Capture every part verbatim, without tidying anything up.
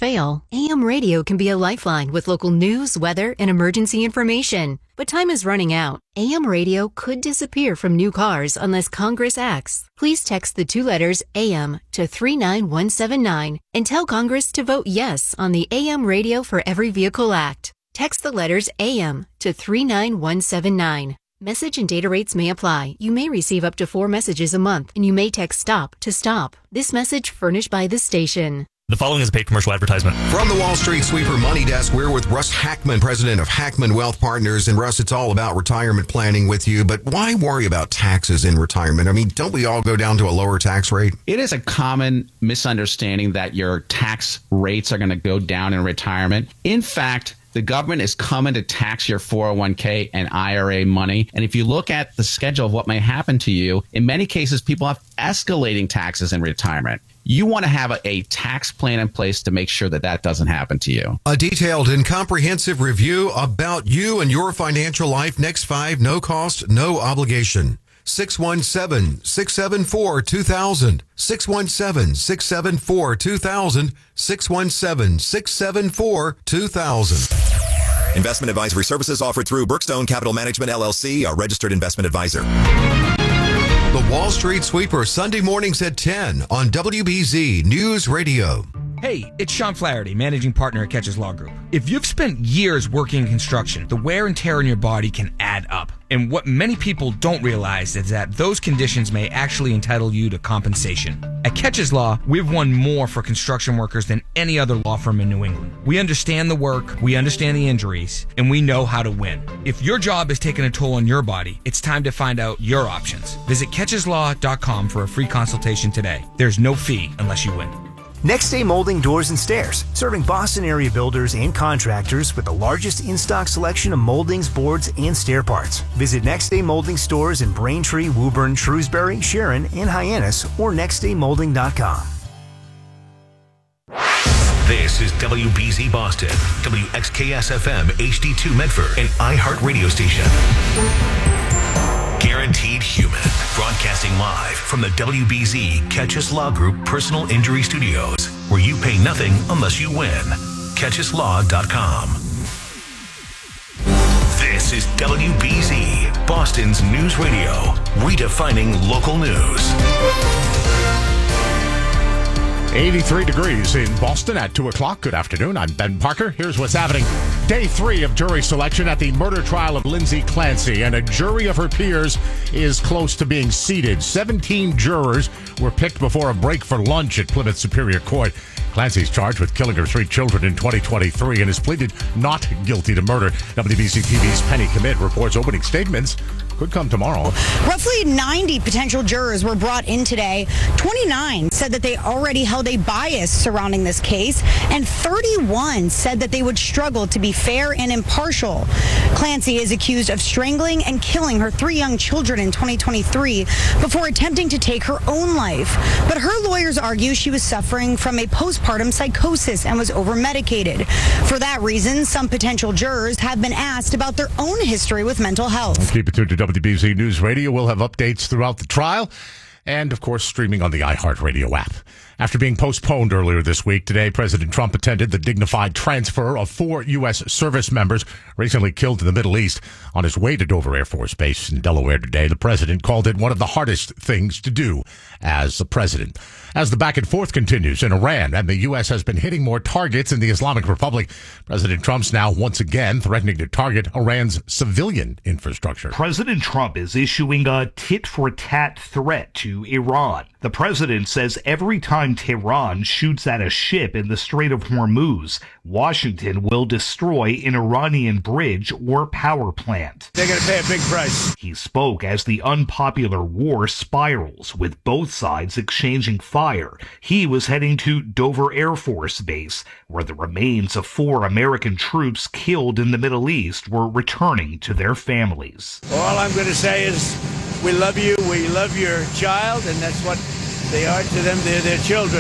fail, A M radio can be a lifeline with local news, weather, and emergency information. But time is running out. A M radio could disappear from new cars unless Congress acts. Please text the two letters A M to three nine one seven nine and tell Congress to vote yes on the A M Radio for Every Vehicle Act. Text the letters A M to three nine one seven nine. Message and data rates may apply. You may receive up to four messages a month, and you may text STOP to STOP. This message furnished by the station. The following is a paid commercial advertisement. From the Wall Street Sweeper Money Desk, we're with Russ Hackman, president of Hackman Wealth Partners. And Russ, it's all about retirement planning with you, but why worry about taxes in retirement? I mean, don't we all go down to a lower tax rate? It is a common misunderstanding that your tax rates are going to go down in retirement. In fact, the government is coming to tax your four oh one k and I R A money. And if you look at the schedule of what may happen to you, in many cases, people have escalating taxes in retirement. You want to have a, a tax plan in place to make sure that that doesn't happen to you. A detailed and comprehensive review about you and your financial life. Next five, no cost, no obligation. six one seven, six seven four, two thousand. six one seven, six seven four, two thousand. six one seven, six seven four, two thousand. Investment advisory services offered through Brookstone Capital Management, L L C, a registered investment advisor. The Wall Street Sweeper, Sunday mornings at ten on W B Z News Radio. Hey, it's Sean Flaherty, managing partner at Catches Law Group. If you've spent years working in construction, the wear and tear on your body can add up. And what many people don't realize is that those conditions may actually entitle you to compensation. At Catches Law, we've won more for construction workers than any other law firm in New England. We understand the work, we understand the injuries, and we know how to win. If your job is taking a toll on your body, it's time to find out your options. Visit catches law dot com for a free consultation today. There's no fee unless you win. Next Day Molding Doors and Stairs, serving Boston area builders and contractors with the largest in-stock selection of moldings, boards, and stair parts. Visit Next Day Molding stores in Braintree, Woburn, Shrewsbury, Sharon, and Hyannis, or next day molding dot com. This is W B Z Boston, W X K S F M H D two Medford, an iHeart radio station. Guaranteed Human, broadcasting live from the W B Z Catches Law Group Personal Injury Studios, where you pay nothing unless you win. catches law dot com. This is W B Z, Boston's news radio, redefining local news. eighty-three degrees in Boston at two o'clock. Good afternoon. I'm Ben Parker. Here's what's happening. Day three of jury selection at the murder trial of Lindsay Clancy, and a jury of her peers is close to being seated. seventeen jurors were picked before a break for lunch at Plymouth Superior Court. Clancy's charged with killing her three children in twenty twenty-three and has pleaded not guilty to murder. W B C T V's Penny Commit reports opening statements could come tomorrow. Roughly ninety potential jurors were brought in today. twenty-nine said that they already held a bias surrounding this case, and thirty-one said that they would struggle to be fair and impartial. Clancy is accused of strangling and killing her three young children in twenty twenty-three before attempting to take her own life. But her lawyers argue she was suffering from a postpartum psychosis and was over-medicated. For that reason, some potential jurors have been asked about their own history with mental health. Keep it tuned to W B Z News Radio. We'll have updates throughout the trial and, of course, streaming on the iHeartRadio app. After being postponed earlier this week, today President Trump attended the dignified transfer of four U S service members recently killed in the Middle East. On his way to Dover Air Force Base in Delaware today, the president called it one of the hardest things to do as the president. As the back and forth continues in Iran and the U S has been hitting more targets in the Islamic Republic, President Trump's now once again threatening to target Iran's civilian infrastructure. President Trump is issuing a tit-for-tat threat to Iran. The president says every time Tehran shoots at a ship in the Strait of Hormuz, Washington will destroy an Iranian bridge or power plant. They're going to pay a big price. He spoke as the unpopular war spirals, with both sides exchanging fire. He was heading to Dover Air Force Base, where the remains of four American troops killed in the Middle East were returning to their families. All I'm going to say is, we love you, we love your child, and that's what they are to them. They're their children.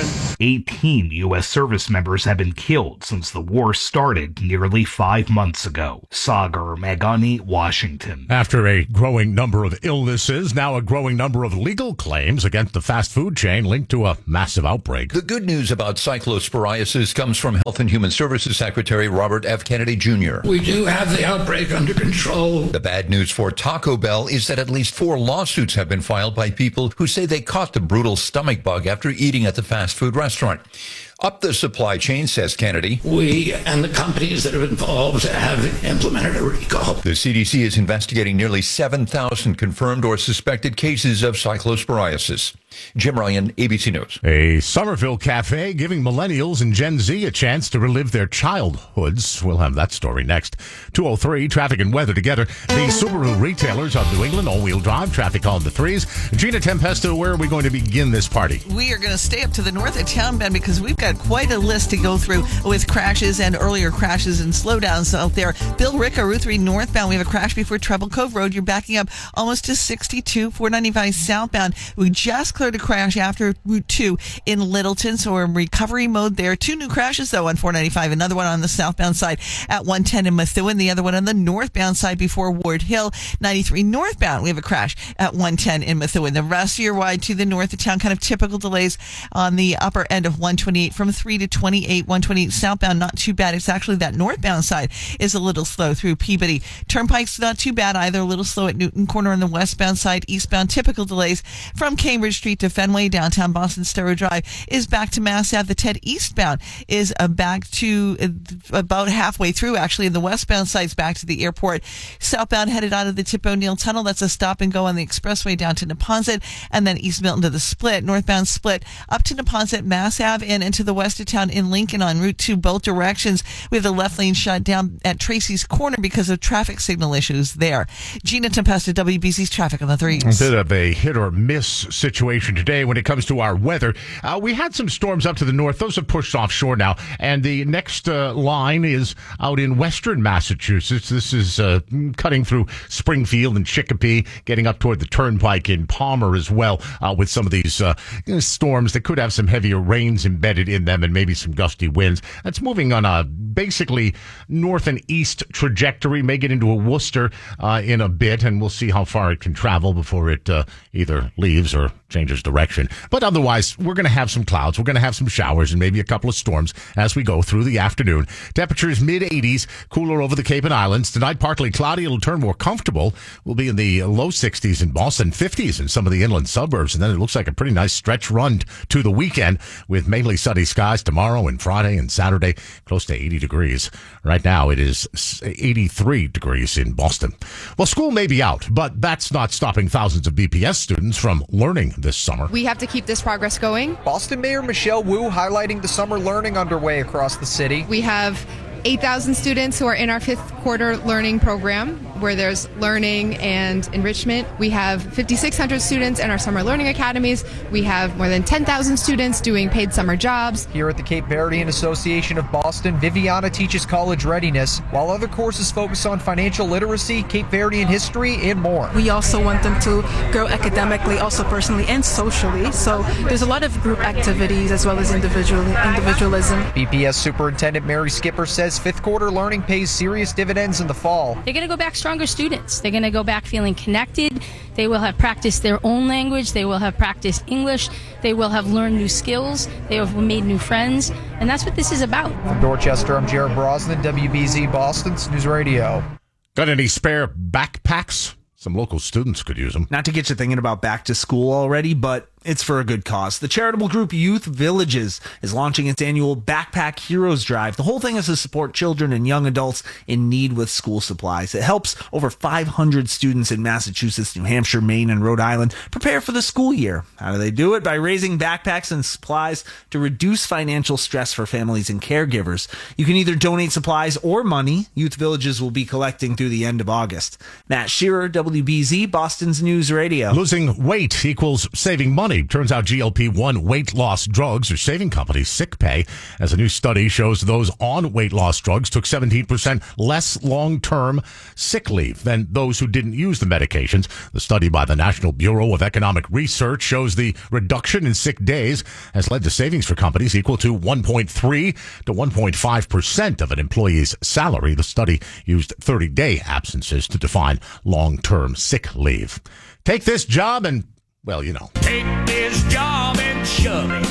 eighteen U S service members have been killed since the war started nearly five months ago. Sagar Meghani, Washington. After a growing number of illnesses, now a growing number of legal claims against the fast food chain linked to a massive outbreak. The good news about cyclosporiasis comes from Health and Human Services Secretary Robert F. Kennedy Junior We do have the outbreak under control. The bad news for Taco Bell is that at least four lawsuits have been filed by people who say they caught the brutal stomach bug after eating at the fast food restaurant. Up the supply chain, says Kennedy. We and the companies that are involved have implemented a recall. The C D C is investigating nearly seven thousand confirmed or suspected cases of cyclosporiasis. Jim Ryan, A B C News. A Somerville cafe giving millennials and Gen Z a chance to relive their childhoods. We'll have that story next. two oh three, traffic and weather together. The Subaru retailers of New England, all-wheel drive, traffic on the threes. Gina Tempesta, where are we going to begin this party? We are going to stay up to the north of town, Ben, because we've got quite a list to go through with crashes and earlier crashes and slowdowns out there. Bill Ricka, Route three northbound. We have a crash before Treble Cove Road. You're backing up almost to sixty-two, four ninety-five southbound. We just cleared a crash after Route two in Littleton, so we're in recovery mode there. Two new crashes, though, on four ninety-five. Another one on the southbound side at one ten in Methuen. The other one on the northbound side before Ward Hill. ninety-three northbound, we have a crash at one ten in Methuen. The rest of your ride to the north of town, kind of typical delays on the upper end of one twenty-eight from three to twenty-eight. one twenty-eight southbound, not too bad. It's actually that northbound side is a little slow through Peabody. Turnpike's not too bad either. A little slow at Newton Corner on the westbound side. Eastbound, typical delays from Cambridge Street to Fenway. Downtown Boston Stereo Drive is back to Mass Ave. The Ted eastbound is uh, back to uh, about halfway through, actually. The westbound side's back to the airport. Southbound headed out of the Tip O'Neill Tunnel. That's a stop and go on the expressway down to Neponset, and then East Milton to the Split. Northbound Split up to Neponset, Mass Ave, and into the west of town in Lincoln on Route two, both directions. We have the left lane shut down at Tracy's Corner because of traffic signal issues there. Gina Tempesta, W B C's traffic on the threes. A bit of a hit or miss situation today when it comes to our weather. Uh, we had some storms up to the north. Those have pushed offshore now. And the next uh, line is out in western Massachusetts. This is uh, cutting through Springfield and Chicopee, getting up toward the Turnpike in Palmer as well, uh, with some of these uh, storms that could have some heavier rains embedded in them and maybe some gusty winds. That's moving on a basically north and east trajectory, may get into a Worcester uh, in a bit, and we'll see how far it can travel before it uh, either leaves or changes direction. But otherwise, we're going to have some clouds. We're going to have some showers and maybe a couple of storms as we go through the afternoon. Temperatures mid eighties, cooler over the Cape and Islands. Tonight, partly cloudy. It'll turn more comfortable. We'll be in the low sixties in Boston, fifties in some of the inland suburbs. And then it looks like a pretty nice stretch run to the weekend with mainly sunny skies tomorrow and Friday and Saturday, close to eighty degrees. Right now, it is eighty-three degrees in Boston. Well, school may be out, but that's not stopping thousands of B P S students from learning this summer. We have to keep this progress going. Boston Mayor Michelle Wu highlighting the summer learning underway across the city. We have eight thousand students who are in our fifth quarter learning program, where there's learning and enrichment. We have fifty-six hundred students in our summer learning academies. We have more than ten thousand students doing paid summer jobs. Here at the Cape Verdean Association of Boston, Viviana teaches college readiness, while other courses focus on financial literacy, Cape Verdean history, and more. We also want them to grow academically, also personally and socially. So there's a lot of group activities as well as individual individualism. B P S Superintendent Mary Skipper says fifth quarter learning pays serious dividends in the fall. They're going to go back stronger students. They're going to go back feeling connected. They will have practiced their own language. They will have practiced English. They will have learned new skills. They have made new friends. And that's what this is about. From Dorchester, I'm Jared Brosnan, W B Z Boston's News Radio. Got any spare backpacks? Some local students could use them. Not to get you thinking about back to school already, but it's for a good cause. The charitable group Youth Villages is launching its annual Backpack Heroes Drive. The whole thing is to support children and young adults in need with school supplies. It helps over five hundred students in Massachusetts, New Hampshire, Maine, and Rhode Island prepare for the school year. How do they do it? By raising backpacks and supplies to reduce financial stress for families and caregivers. You can either donate supplies or money. Youth Villages will be collecting through the end of August. Matt Shearer, W B Z, Boston's News Radio. Losing weight equals saving money. funny. Turns out G L P one weight loss drugs are saving companies sick pay, as a new study shows those on weight loss drugs took seventeen percent less long-term sick leave than those who didn't use the medications. The study by the National Bureau of Economic Research shows the reduction in sick days has led to savings for companies equal to one point three to one point five percent of an employee's salary. The study used thirty-day absences to define long-term sick leave. Take this job and, well, you know. Take this job and shove it.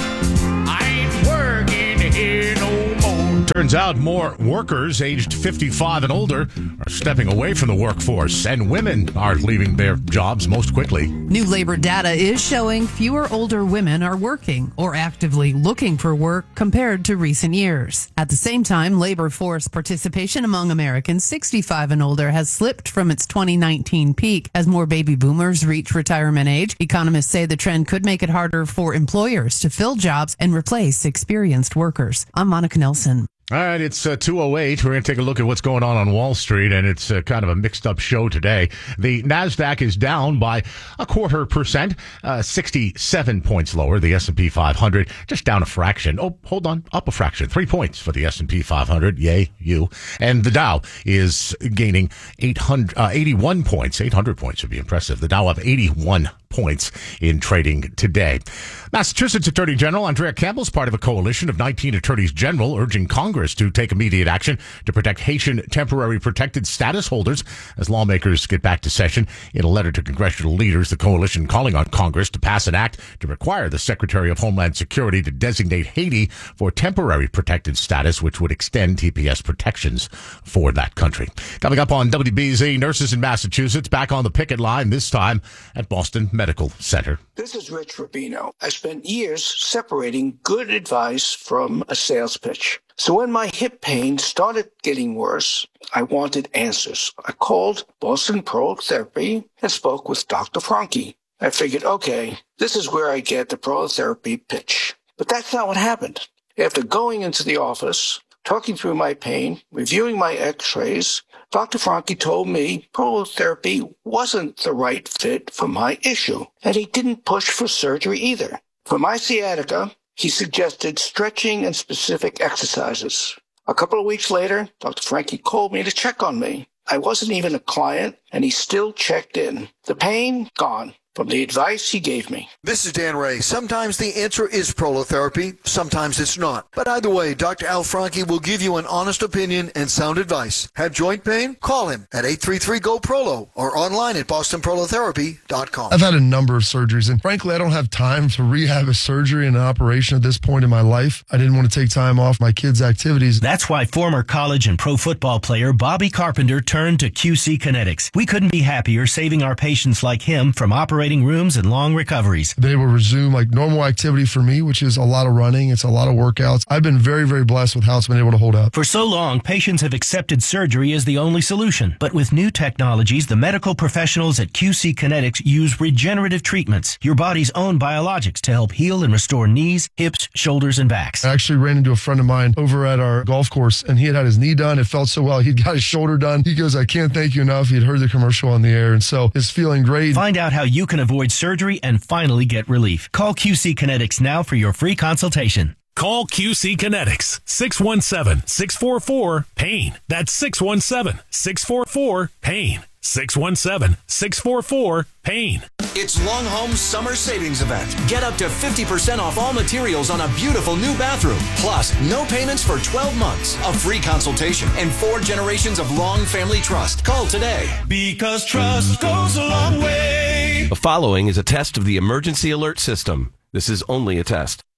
I ain't working here no more. Turns out more workers aged fifty-five and older are stepping away from the workforce, and women are leaving their jobs most quickly. New labor data is showing fewer older women are working or actively looking for work compared to recent years. At the same time, labor force participation among Americans sixty-five and older has slipped from its twenty nineteen peak as more baby boomers reach retirement age. Economists say the trend could make it harder for employers to fill jobs and replace experienced workers. I'm Monica Nelson. All right, it's uh, two oh eight. We're going to take a look at what's going on on Wall Street, and it's uh, kind of a mixed-up show today. The NASDAQ is down by a quarter percent, uh, sixty-seven points lower. The S and P five hundred just down a fraction. Oh, hold on, up a fraction. Three points for the S and P five hundred. Yay, you. And the Dow is gaining eight hundred, uh, eighty-one points. eight hundred points would be impressive. The Dow up eighty-one points in trading today. Massachusetts Attorney General Andrea Campbell is part of a coalition of nineteen attorneys general urging Congress to take immediate action to protect Haitian temporary protected status holders as lawmakers get back to session. In a letter to congressional leaders, the coalition calling on Congress to pass an act to require the Secretary of Homeland Security to designate Haiti for temporary protected status, which would extend T P S protections for that country. Coming up on W B Z, nurses in Massachusetts back on the picket line, this time at Boston Medical Center. This is Rich Rubino. I spent years separating good advice from a sales pitch. So when my hip pain started getting worse, I wanted answers. I called Boston Prolotherapy and spoke with Doctor Franke. I figured, okay, this is where I get the prolotherapy pitch. But that's not what happened. After going into the office, talking through my pain, reviewing my x-rays, Doctor Franke told me prolotherapy wasn't the right fit for my issue, and he didn't push for surgery either. For my sciatica, he suggested stretching and specific exercises. A couple of weeks later, Doctor Franke called me to check on me. I wasn't even a client, and he still checked in. The pain, gone. From the advice he gave me. This is Dan Ray. Sometimes the answer is prolotherapy, sometimes it's not. But either way, Doctor Al Franke will give you an honest opinion and sound advice. Have joint pain? Call him at eight three three, G O, P R O L O or online at boston prolotherapy dot com. I've had a number of surgeries, and frankly, I don't have time to rehab a surgery and an operation at this point in my life. I didn't want to take time off my kids' activities. That's why former college and pro football player Bobby Carpenter turned to Q C Kinetics. We couldn't be happier saving our patients like him from operating rooms and long recoveries. They will resume like normal activity for me, which is a lot of running. It's a lot of workouts. I've been very, very blessed with how it's been able to hold up. For so long, patients have accepted surgery as the only solution. But with new technologies, the medical professionals at Q C Kinetics use regenerative treatments, your body's own biologics, to help heal and restore knees, hips, shoulders, and backs. I actually ran into a friend of mine over at our golf course, and he had had his knee done. It felt so well. He'd got his shoulder done. He goes, I can't thank you enough. He'd heard the commercial on the air, and so it's feeling great. Find out how you can avoid surgery and finally get relief. Call Q C Kinetics now for your free consultation. Call Q C Kinetics, six one seven, six four four, PAIN. That's six one seven, six four four, PAIN. six one seven, six four four, PAIN. It's Long Home's summer savings event. Get up to fifty percent off all materials on a beautiful new bathroom. Plus, no payments for twelve months, a free consultation, and four generations of Long family trust. Call today. Because trust goes a long way. The following is a test of the emergency alert system. This is only a test.